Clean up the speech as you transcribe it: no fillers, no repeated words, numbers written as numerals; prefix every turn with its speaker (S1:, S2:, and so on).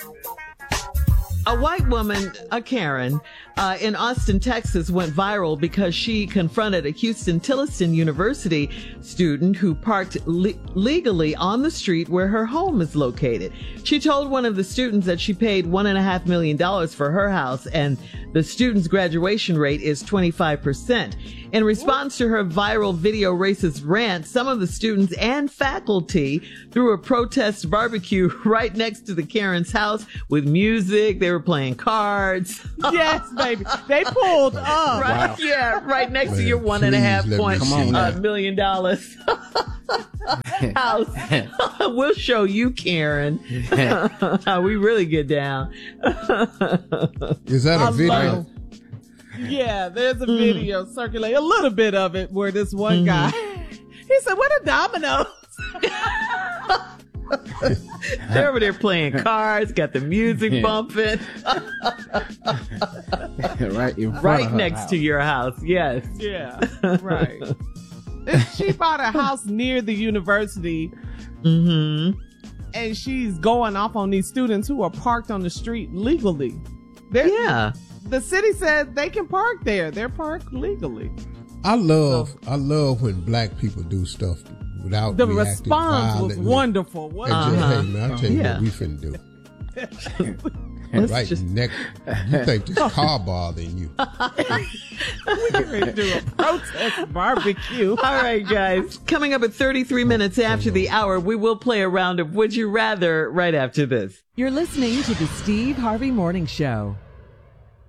S1: A white woman, a Karen, in Austin, Texas, went viral because she confronted a Houston-Tilliston University student who parked legally on the street where her home is located. She told one of the students that she paid $1.5 million for her house, and the student's graduation rate is 25%. In response to her viral video racist rant, some of the students and faculty threw a protest barbecue right next to the Karen's house with music. They were playing cards.
S2: Yes, baby. They pulled up.
S1: Right,
S3: Wow.
S1: yeah, right next to your $1.5 million house. We'll show you, Karen, how we really get down.
S4: Is that a video?
S2: Yeah, there's a video circulating, a little bit of it, where this one guy, he said, "What are dominoes?"
S1: They're over there playing cards, got the music bumping. right next to your house, yes.
S2: Yeah, right. She bought a house near the university, and she's going off on these students who are parked on the street legally.
S1: Yeah.
S2: The city said they can park there. They're parked legally.
S4: I love when black people do stuff without
S2: The
S4: reacting
S2: response was
S4: violently.
S2: wonderful.
S4: And just, hey man, I'll tell you what we finna do. Right next, you think this car bothering you?
S2: We're going to do a protest barbecue.
S1: All right, guys. Coming up at 33 minutes after the hour, we will play a round of Would You Rather right after this.
S5: You're listening to the Steve Harvey Morning Show.